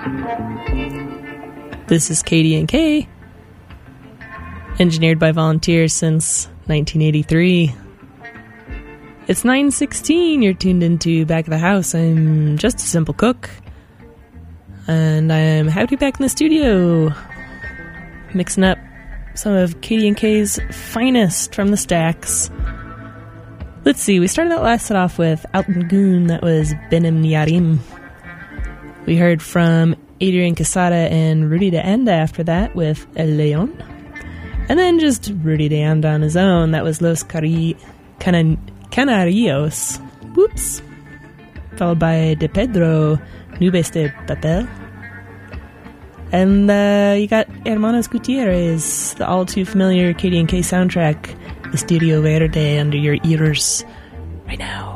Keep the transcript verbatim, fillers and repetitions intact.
This is K D and K, engineered by volunteers since nineteen eighty-three. It's nine sixteen, you're tuned into Back of the House. I'm just a simple cook, and I'm happy to be back in the studio, mixing up some of K D and K's finest from the stacks. Let's see, we started that last set off with Alton Goon, that was Benim Niarim. We heard from Adrian Casada and Rudy de Anda after that with El Leon. And then just Rudy de Anda on his own, that was Los Cari- Cana- Canarios. Whoops. Followed by De Pedro, Nubes de Papel. And uh, you got Hermanos Gutierrez, the all-too-familiar K D and K soundtrack, Stereo Verde, under your ears right now.